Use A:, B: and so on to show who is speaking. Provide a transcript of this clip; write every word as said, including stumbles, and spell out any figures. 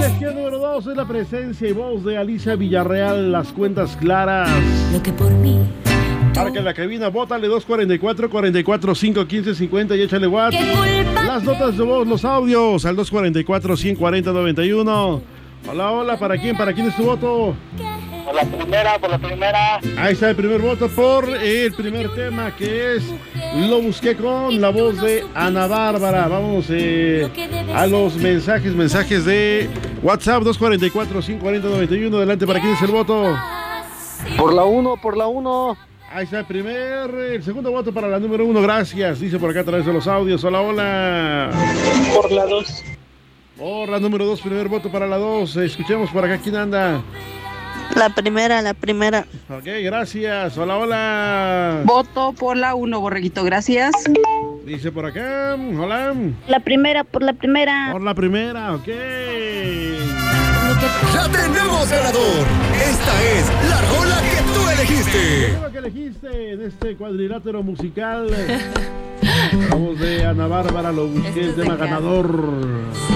A: Elección número dos es la presencia y voz de Alicia Villarreal, Las Cuentas Claras.
B: Lo que por mí.
A: Marca en la cabina, bótale dos cuatro cuatro, cuatro cuatro cinco, quince cincuenta y échale WhatsApp. Las notas de voz, los audios al dos cuatro cuatro, ciento cuarenta, noventa y uno. Hola, hola, ¿para quién? ¿Para quién es tu voto?
C: Por la primera, por la primera.
A: Ahí está el primer voto por el primer tema, que es Lo Busqué, con la voz de Ana Bárbara. Vamos eh, a los mensajes, mensajes de WhatsApp, dos cuatro cuatro, ciento cuarenta, noventa y uno. Adelante, ¿para quién es el voto?
C: Por la uno, por la uno.
A: Ahí está el primer, el segundo voto para la número uno, gracias. Dice por acá a través de los audios. Hola, hola.
C: Por la dos.
A: Por la número dos, primer voto para la dos. Escuchemos por acá quién anda.
D: La primera, la primera.
A: Ok, gracias. Hola, hola.
E: Voto por la uno, Borreguito, gracias.
A: Dice por acá, hola.
D: La primera, por la primera.
A: Por la primera, ok.
F: ¡Ya tenemos ganador! Esta es la rola que tú elegiste.
A: La rola que elegiste en este cuadrilátero musical. La voz de Ana Bárbara, Lo Busqué, el tema ganador.